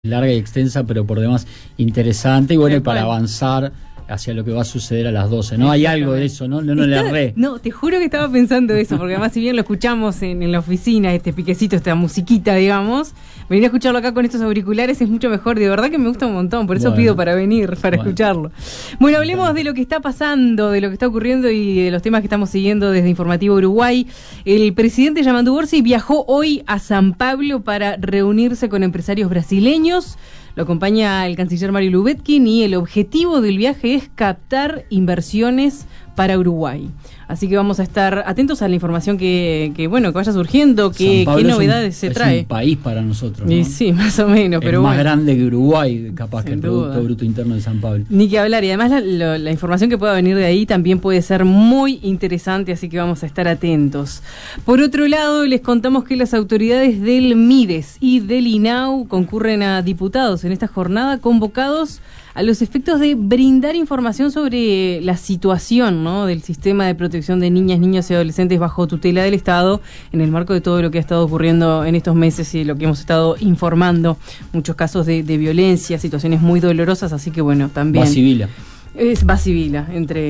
larga y extensa, pero por demás interesante, y bueno, y para Cual. avanzar hacia lo que va a suceder a las 12, ¿no? Hay algo de eso, ¿no? No le erré. No, te juro que estaba pensando eso, porque además si bien lo escuchamos en la oficina, este piquecito, esta musiquita, digamos, venir a escucharlo acá con estos auriculares es mucho mejor, de verdad que me gusta un montón, por eso Bueno. pido para venir, para escucharlo. Bueno, hablemos de lo que está pasando, de lo que está ocurriendo y de los temas que estamos siguiendo desde Informativo Uruguay. El presidente Yamandu Orsi viajó hoy a San Pablo para reunirse con empresarios brasileños. Lo acompaña el canciller Mario Lubetkin y el objetivo del viaje es captar inversiones para Uruguay. Así que vamos a estar atentos a la información que vaya surgiendo, qué novedades se trae. Es un país para nosotros, ¿no? Y sí, más o menos. Es pero más bueno, grande que Uruguay, capaz, que el duda. Producto Bruto Interno de San Pablo. Ni que hablar. Y además la información que pueda venir de ahí también puede ser muy interesante, así que vamos a estar atentos. Por otro lado, les contamos que las autoridades del MIDES y del INAU concurren a diputados en esta jornada convocados a los efectos de brindar información sobre la situación, ¿no?, del sistema de protección de niñas, niños y adolescentes bajo tutela del Estado en el marco de todo lo que ha estado ocurriendo en estos meses y lo que hemos estado informando. Muchos casos de violencia, situaciones muy dolorosas, así que bueno, también... Basibila. Es Basibila,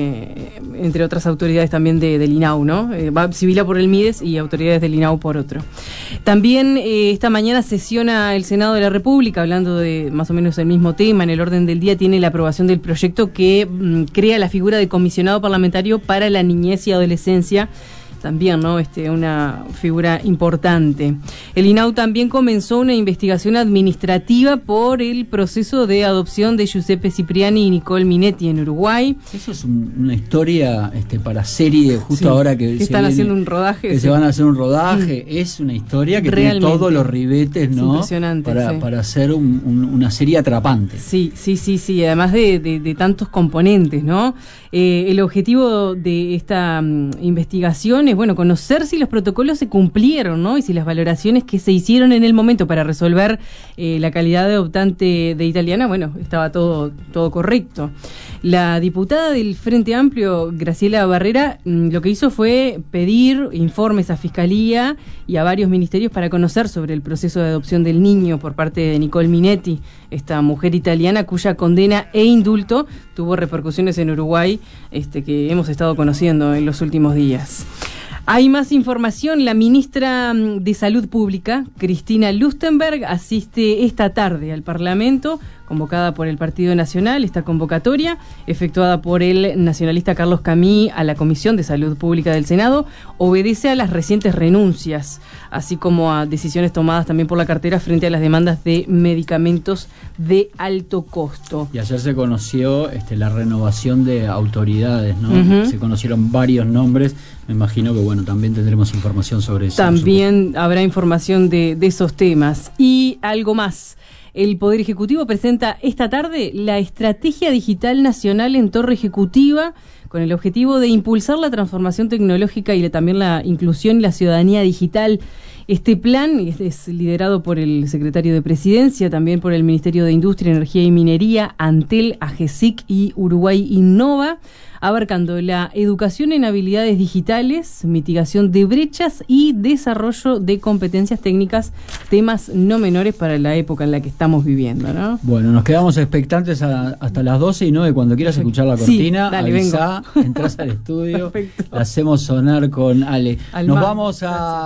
entre otras autoridades también del INAU, ¿no? Basibila por el MIDES y autoridades del INAU por otro. También esta mañana sesiona el Senado de la República, hablando de más o menos el mismo tema. En el orden del día tiene la aprobación del proyecto que crea la figura de comisionado parlamentario para la niñez y adolescencia. También, ¿no? Una figura importante. El INAU también comenzó una investigación administrativa por el proceso de adopción de Giuseppe Cipriani y Nicole Minetti en Uruguay. Eso es una historia para serie, justo Sí, ahora que están viene, haciendo un rodaje. que sí. se van a hacer un rodaje. Es una historia que Realmente. tiene todos los ribetes, Es ¿no? impresionante, sí. Para hacer una serie atrapante. Sí, además de tantos componentes, ¿no? El objetivo de esta investigación es, bueno, conocer si los protocolos se cumplieron, ¿no? Y si las valoraciones que se hicieron en el momento para resolver la calidad de adoptante de italiana, bueno, estaba todo correcto. La diputada del Frente Amplio, Graciela Barrera, lo que hizo fue pedir informes a Fiscalía y a varios ministerios para conocer sobre el proceso de adopción del niño por parte de Nicole Minetti, esta mujer italiana cuya condena e indulto tuvo repercusiones en Uruguay, que hemos estado conociendo en los últimos días. Hay más información. La ministra de Salud Pública, Cristina Lustenberg, asiste esta tarde al Parlamento, convocada por el Partido Nacional. Esta convocatoria, efectuada por el nacionalista Carlos Camí a la Comisión de Salud Pública del Senado, obedece a las recientes renuncias, así como a decisiones tomadas también por la cartera frente a las demandas de medicamentos de alto costo. Y ayer se conoció la renovación de autoridades, ¿no? Uh-huh. Se conocieron varios nombres. Me imagino que, bueno, también tendremos información sobre eso. También habrá información de esos temas. Y algo más. El Poder Ejecutivo presenta esta tarde la Estrategia Digital Nacional en Torre Ejecutiva, con el objetivo de impulsar la transformación tecnológica y también la inclusión y la ciudadanía digital. Este plan es liderado por el secretario de Presidencia, también por el Ministerio de Industria, Energía y Minería, Antel, AGESIC y Uruguay Innova, abarcando la educación en habilidades digitales, mitigación de brechas y desarrollo de competencias técnicas, temas no menores para la época en la que estamos viviendo, ¿no? Bueno, nos quedamos expectantes hasta las 12 y 9, cuando quieras escuchar la cortina, sí, dale, avisá, entras al estudio, la hacemos sonar con Ale. Nos vamos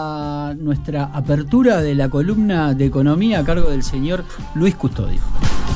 a nuestra apertura de la columna de economía a cargo del señor Luis Custodio.